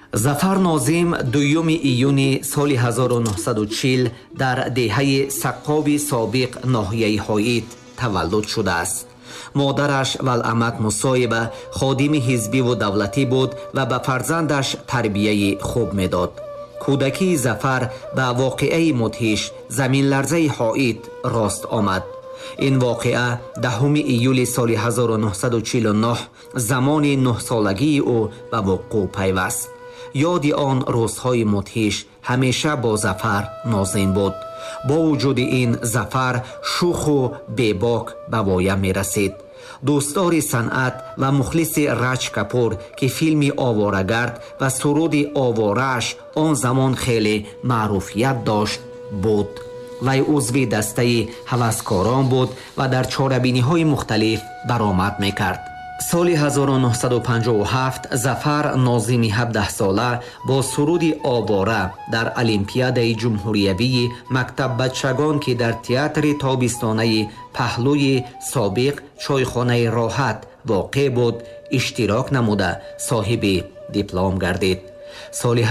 зафар нозим 2 июни соли 1940 дар деҳаи саққоби собиқ ноҳияи ҳоид таваллуд шудааст. модараш валъамат мусоиба ходими ҳизбиву давлатӣ буд ва ба фарзандаш тарбияи хуб медод. кӯдакии зафар ба воқеаи мудҳиш заминларзаи ҳоид рост омад. ин воқеа 10 июли соли 1949 замони 9-солагии ӯ ба вуқӯъ пайваст. ёди он рӯзҳои мудҳиш ҳамеша бо зафар нозим буд. бо вуҷуди ин зафар шуху бебок ба воя мерасид. дӯстдори санъат ва мухлиси Раҷ Капур ки филми Оворагард ва суруди оворааш он замон хеле маъруфият дошт буд. вай узви дастаи ҳаваскорон буд ва дар чорабиниҳои мухталиф баромад мекард. соли 1957 зафар нозими 17-сола бо суруди овора дар олимпиадаи ҷумҳуриявии мактаббачагон ки дар театри тобистонаи паҳлӯи собиқ чойхонаи роҳат воқеъ буд иштирок намуда соҳиби диплом гардид. соли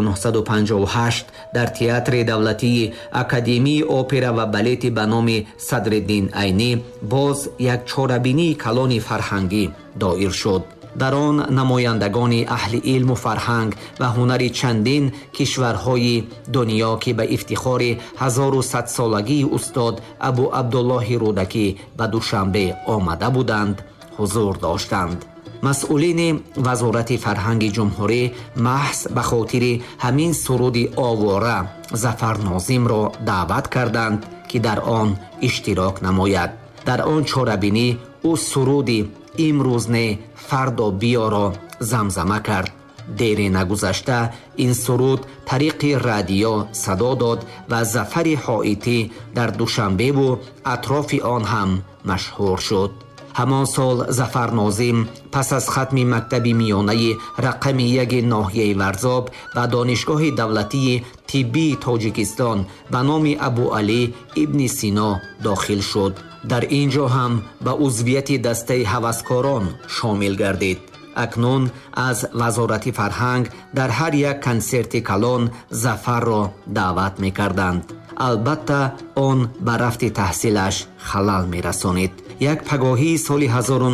1958 дар театри давлатии академияи опера ва балети ба номи Садриддин Айнӣ боз як чорабинии калони фарҳангӣ доир шуд. дар он намояндагони аҳли илму фарҳанг ва ҳунари чандин кишварҳои дунё ки ба ифтихори 1100-солагии устод Абу Абдуллоҳи Рӯдакӣ ба Душанбе омада буданд ҳузур доштанд. масъулини вазорати фарҳанги ҷумҳурӣ маҳз ба хотири ҳамин суруди овора зафар нозимро даъват карданд ки дар он иштирок намояд. дар он чорабинӣ ӯ суруди имрӯз не фардо биёро замзама кард. дери нагузашта ин суруд тариқи радио садо дод ва зафари ҳоитӣ дар Душанбеву атрофи он ҳам машҳур шуд. ҳамон сол зафар нозим пас аз хатми мактаби миёнаи рақами 1 ноҳияи Варзоб ва донишгоҳи давлатии тиббии Тоҷикистон ба номи Абу Али ибни Сино дохил шуд. дар ин ҷо ҳам ба узвияти дастаи ҳаваскорон шомил гардид. акнун аз вазорати фарҳанг дар ҳар як консерти калон зафарро даъват мекарданд. албатта он ба рафти таҳсилаш халал мерасонид. як пагоҳии соли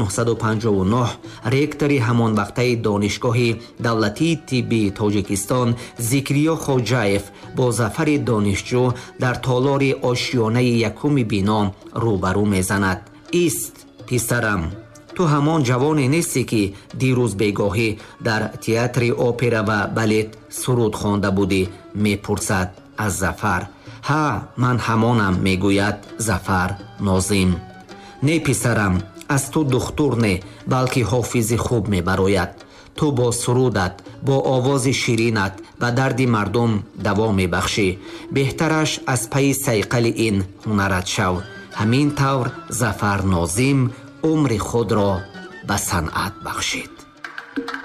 1959 ректори ҳамонвақтаи донишгоҳи давлатии тиббии Тоҷикистон Зикриё Хоҷаев бо зафари донишҷӯ дар толори ошиёнаи якуми бино рӯбарӯ мезанад. ист писарам, ту ҳамон ҷавоне нести ки дирӯз бегоҳӣ дар театри опера ва балет суруд хонда будӣ, мепурсад аз зафар. ҳа, ман ҳамонам, мегӯяд зафар нозим. не писарам, аз ту духтур не, балки ҳофизи хуб мебарояд. ту бо сурудат, бо овози ширинат ба дарди мардум даво мебахшӣ. беҳтараш аз пайи сайқали ин ҳунарат шав. ҳамин тавр зафар нозим умри худро ба санъат бахшид.